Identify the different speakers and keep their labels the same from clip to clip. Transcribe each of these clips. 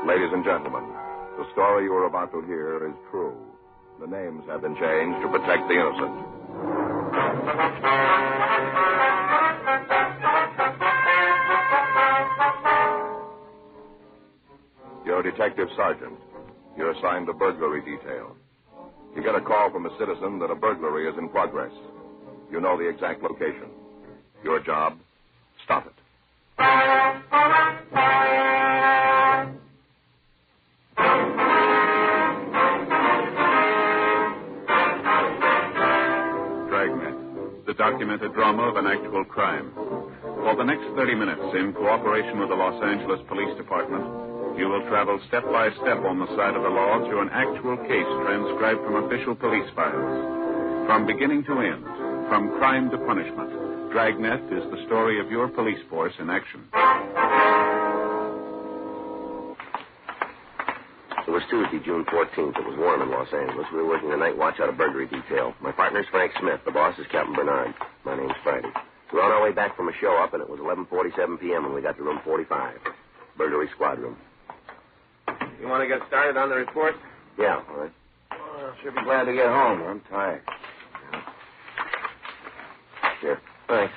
Speaker 1: Ladies and gentlemen, the story you are about to hear is true. The names have been changed to protect the innocent. You're a detective sergeant. You're assigned to burglary detail. You get a call from a citizen that a burglary is in progress. You know the exact location. Your job, stop it.
Speaker 2: Dragnet, the documented drama of an actual crime. For the next 30 minutes, in cooperation with the Los Angeles Police Department, you will travel step by step on the side of the law through an actual case transcribed from official police files. From beginning to end, from crime to punishment, Dragnet is the story of your police force in action.
Speaker 3: It was Tuesday, June 14th. It was warm in Los Angeles. We were working the night watch out of burglary detail. My partner's Frank Smith. The boss is Captain Bernard. My name's Friday. We were on our way back from a show up, and it was 11:47 p.m. when we got to room 45, burglary squad room.
Speaker 4: You want to get started on the report?
Speaker 3: Yeah, all right.
Speaker 4: Well, sure be glad to get home. I'm tired.
Speaker 3: Here.
Speaker 4: Thanks.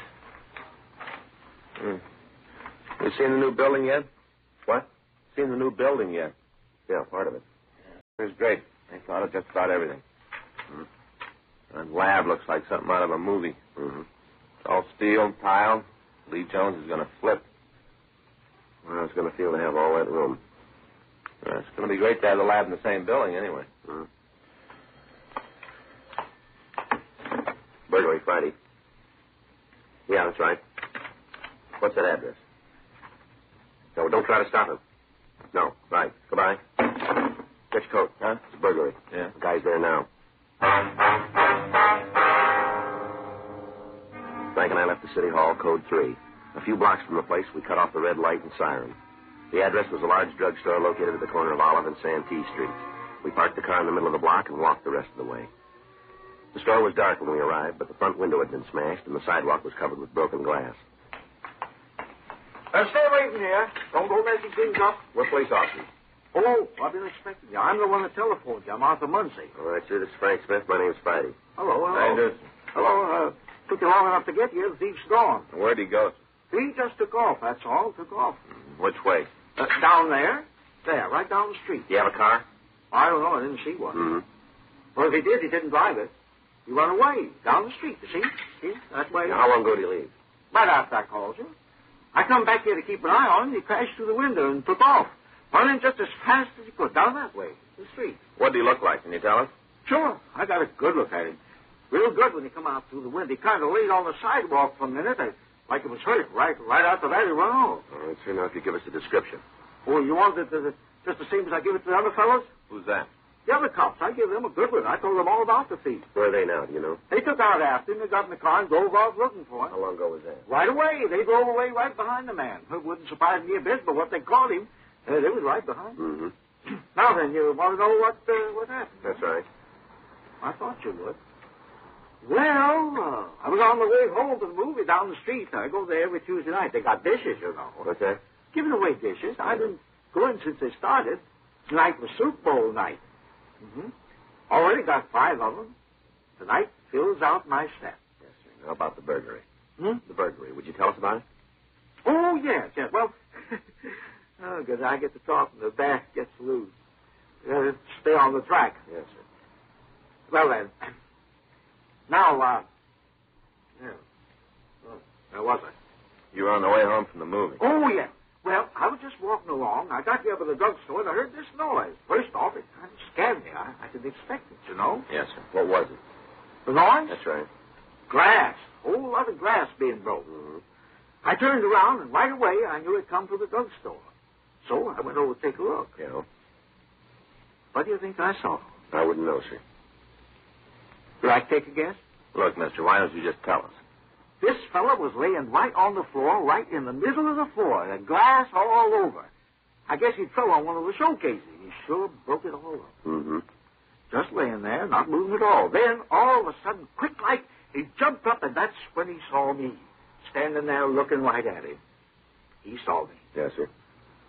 Speaker 4: You seen the new building yet?
Speaker 3: What?
Speaker 4: Seen the new building yet?
Speaker 3: Yeah, part of it.
Speaker 4: It was great. They thought of just about everything. That lab looks like something out of a movie.
Speaker 3: Mm-hmm.
Speaker 4: It's all steel, tile. Lee Jones is going to flip.
Speaker 3: Well, it's going to feel to have all that room.
Speaker 4: Well, it's going to be great to have the lab in the same building anyway.
Speaker 3: Mm-hmm. Burglary Friday. Yeah, that's right. What's that address? No, don't try to stop him. No, right. Goodbye. Get your coat.
Speaker 4: Huh?
Speaker 3: It's a burglary.
Speaker 4: Yeah.
Speaker 3: The guy's there now. Frank and I left the city hall, code 3. A few blocks from the place, we cut off the red light and siren. The address was a large drugstore located at the corner of Olive and Santee Streets. We parked the car in the middle of the block and walked the rest of the way. The store was dark when we arrived, but the front window had been smashed and the sidewalk was covered with broken glass.
Speaker 5: Stay waiting here. Don't go messing things up.
Speaker 3: We're police officers.
Speaker 5: Oh, I've been expecting you. I'm the one that telephoned you. I'm Arthur Muncie.
Speaker 3: All right, sir. This is Frank Smith. My name's Friday.
Speaker 5: Hello.
Speaker 4: Anderson.
Speaker 5: Hello. Took you long enough to get here. The thief's gone.
Speaker 4: Where'd he go?
Speaker 5: He just took off, that's all. Took off.
Speaker 4: Which way?
Speaker 5: Down there. There, right down the street.
Speaker 3: Do you have a car?
Speaker 5: I don't know. I didn't see one.
Speaker 3: Mm-hmm.
Speaker 5: Well, if he did, he didn't drive it. He ran away down the street, you see? See? That way.
Speaker 3: Now, how long ago did he leave?
Speaker 5: Right after I called you. I come back here to keep an eye on him. He crashed through the window and took off. Running just as fast as he could, down that way, the street.
Speaker 4: What did he look like? Can you tell us?
Speaker 5: Sure. I got a good look at him. Real good when he come out through the window. He kind of laid on the sidewalk for a minute, like it was hurt. Right after that, he ran off.
Speaker 3: All right, sir. Now, if you give us a description.
Speaker 5: Oh, you want it just the same as I give it to the other fellows?
Speaker 4: Who's that?
Speaker 5: The other cops. I give them a good one. I told them all about the thief.
Speaker 3: Where are they now, do you know?
Speaker 5: They took out after him. They got in the car and drove off looking for him.
Speaker 3: How long ago was that?
Speaker 5: Right away. They drove away right behind the man. It wouldn't surprise me a bit, but what they caught him, they was right behind him.
Speaker 3: Mm-hmm.
Speaker 5: Now then, you want to know what happened?
Speaker 3: That's right.
Speaker 5: I thought you would. Well, I was on the way home from the movie down the street. I go there every Tuesday night. They got dishes, you know.
Speaker 3: What's that?
Speaker 5: Giving away dishes. I've been going since they started. Tonight was Soup Bowl night. Mm-hmm. Already got 5 of them. Tonight fills out my set.
Speaker 3: Yes, sir. Now about the burglary.
Speaker 5: Hmm?
Speaker 3: The burglary. Would you tell us about it?
Speaker 5: Oh, yes. Well, because I get to talk and the back gets loose. Stay on the track.
Speaker 3: Yes, sir.
Speaker 5: Well, then. Now, where was I?
Speaker 4: You were on the way home from the movie.
Speaker 5: Oh, yeah. Well, I was just walking along. I got here by the drugstore and I heard this noise. First off, it kind of scared me. I didn't expect it, you know.
Speaker 3: Yes, sir. What was it?
Speaker 5: The noise?
Speaker 3: That's right.
Speaker 5: Glass. A whole lot of glass being broken.
Speaker 3: Mm-hmm.
Speaker 5: I turned around and right away I knew it come from the drugstore. So I went over to take a look.
Speaker 3: Yeah.
Speaker 5: What do you think I saw?
Speaker 3: I wouldn't know, sir.
Speaker 5: Would I take a guess?
Speaker 4: Look, mister, why don't you just tell us?
Speaker 5: This fella was laying right on the floor, right in the middle of the floor, and glass all over. I guess he fell on one of the showcases. He sure broke it all up.
Speaker 3: Mm-hmm.
Speaker 5: Just laying there, not moving at all. Then, all of a sudden, quick like, he jumped up, and that's when he saw me, standing there looking right at him. He saw me.
Speaker 3: Yes, sir.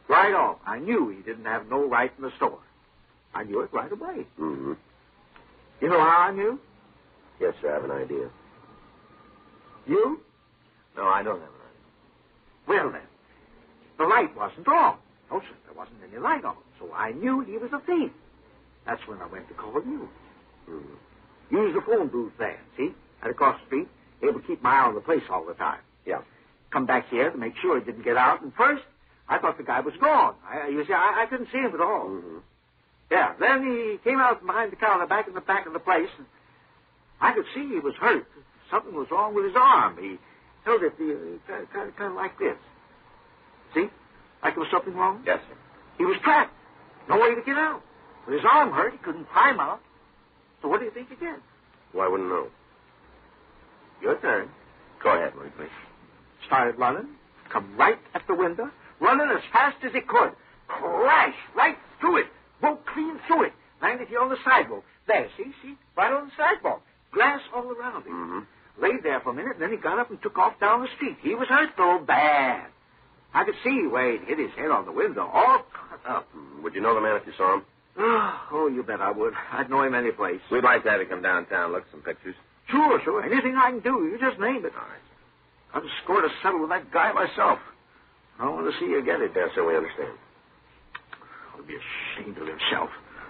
Speaker 5: Right off. I knew he didn't have no right in the store. I knew it right away.
Speaker 3: Mm-hmm.
Speaker 5: You know how I knew?
Speaker 3: Yes, sir, I have an idea.
Speaker 5: You?
Speaker 3: No, I don't have an idea.
Speaker 5: Well, then, the light wasn't on. No, sir, there wasn't any light on. So I knew he was a thief. That's when I went to call you.
Speaker 3: Mm-hmm.
Speaker 5: Used the phone booth there, see? Right across the street. Able to keep my eye on the place all the time.
Speaker 3: Yeah.
Speaker 5: Come back here to make sure he didn't get out. And first, I thought the guy was gone. I couldn't see him at all.
Speaker 3: Mm-hmm.
Speaker 5: Yeah, then he came out from behind the counter back in the back of the place. And I could see he was hurt. Something was wrong with his arm. He held it kind of like this. See? Like there was something wrong?
Speaker 3: Yes, sir.
Speaker 5: He was trapped. No way to get out. With his arm hurt, he couldn't climb out. So what do you think he did?
Speaker 3: Well, I wouldn't know.
Speaker 5: Your turn.
Speaker 3: Go ahead, will you, please?
Speaker 5: Started running. Come right at the window. Running as fast as he could. Crash right through it. Broke clean through it. Landed here on the sidewalk. There, see? Right on the sidewalk. Glass all around him.
Speaker 3: Mm-hmm.
Speaker 5: Laid there for a minute, and then he got up and took off down the street. He was hurt, though, bad. I could see where he'd hit his head on the window, all cut up.
Speaker 3: Would you know the man if you saw him?
Speaker 5: Oh, you bet I would. I'd know him any place.
Speaker 4: We'd like to have you come downtown, look at some pictures.
Speaker 5: Sure. Anything I can do, you just name it.
Speaker 3: All right.
Speaker 5: I've scored a settle with that guy myself. I want to see you get it.
Speaker 3: Yes, sir, we understand.
Speaker 5: He'll be ashamed of himself.